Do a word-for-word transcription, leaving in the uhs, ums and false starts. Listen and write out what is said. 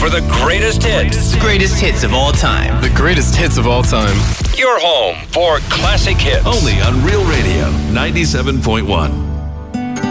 for the greatest hits. The greatest hits of all time. The greatest hits of all time. Your home for classic hits. Only on Real Radio ninety-seven point one.